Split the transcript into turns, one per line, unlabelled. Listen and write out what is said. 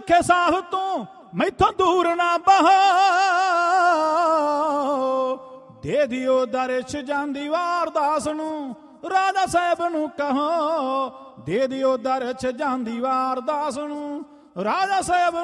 ਰੱਖੇ ਸਾਹ ਤੂੰ ਮੈਥੋਂ ਦੂਰ ਨਾ ਬਹੋ। ਦੇ ਦਿਓ ਦਰਸ਼ ਜਾਂਦੀ ਵਾਰਦਾਸ ਨੂੰ ਰਾਜਾ ਸਾਹਿਬ ਨੂੰ ਕਹੋ। ਦੇ ਦਿਓ ਦਰਸ਼ ਜਾਂਦੀ ਵਾਰਦਾਸ ਨੂੰ ਰਾਜਾ ਸਾਹਿਬ